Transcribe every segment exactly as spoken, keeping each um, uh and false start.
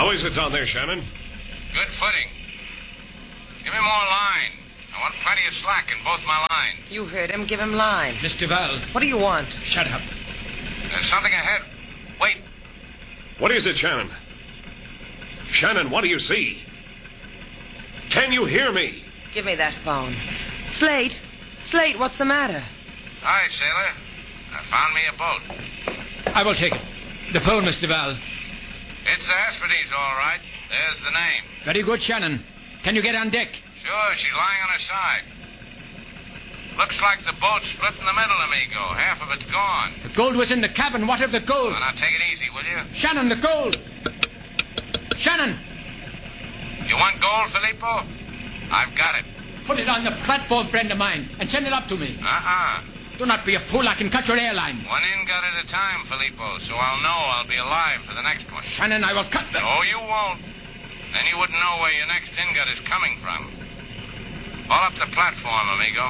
How is it down there, Shannon? Good footing. Give me more line. I want plenty of slack in both my lines. You heard him. Give him line. Mister Val. What do you want? Shut up. There's something ahead. Wait. What is it, Shannon? Shannon, what do you see? Can you hear me? Give me that phone. Slate. Slate, what's the matter? Hi, sailor. I found me a boat. I will take it. The phone, Mister Val. It's the Hesperides, all right. There's the name. Very good, Shannon. Can you get on deck? Sure, she's lying on her side. Looks like the boat's split in the middle, amigo. Half of it's gone. The gold was in the cabin. What of the gold? Well, now take it easy, will you? Shannon, the gold. Shannon. You want gold, Filippo? I've got it. Put it on the platform, friend of mine, and send it up to me. Uh-uh. Do not be a fool. I can cut your airline. One ingot at a time, Filippo, so I'll know I'll be alive for the next one. Shannon, I will cut them. No, you won't. Then you wouldn't know where your next ingot is coming from. Haul up the platform, amigo.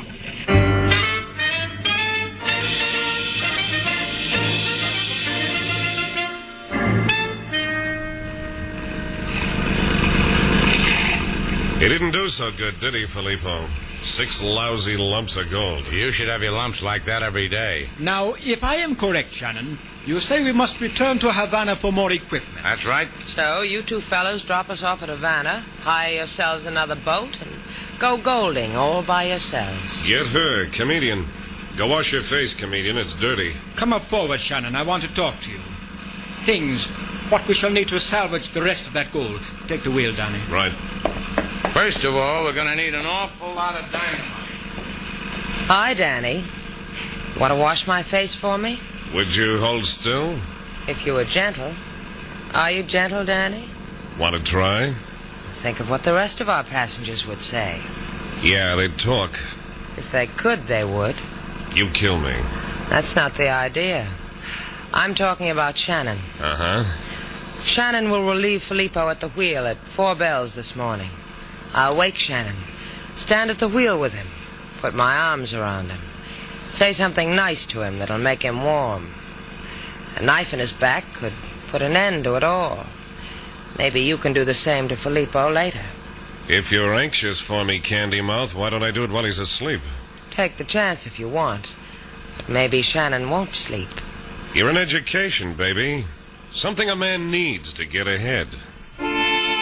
He didn't do so good, did he, Filippo? Six lousy lumps of gold. You should have your lumps like that every day. Now, if I am correct, Shannon, you say we must return to Havana for more equipment. That's right. So, you two fellows drop us off at Havana, hire yourselves another boat, and go golding all by yourselves. Get her, comedian. Go wash your face, comedian. It's dirty. Come up forward, Shannon. I want to talk to you. Things, what we shall need to salvage the rest of that gold. Take the wheel, Danny. Right. First of all, we're going to need an awful lot of dynamite. Hi, Danny. Want to wash my face for me? Would you hold still? If you were gentle. Are you gentle, Danny? Want to try? Think of what the rest of our passengers would say. Yeah, they'd talk. If they could, they would. You kill me. That's not the idea. I'm talking about Shannon. Uh-huh. Shannon will relieve Filippo at the wheel at four bells this morning. I'll wake Shannon. Stand at the wheel with him. Put my arms around him. Say something nice to him that'll make him warm. A knife in his back could put an end to it all. Maybe you can do the same to Filippo later. If you're anxious for me, Candy Mouth, why don't I do it while he's asleep? Take the chance if you want. But maybe Shannon won't sleep. You're an education, baby. Something a man needs to get ahead.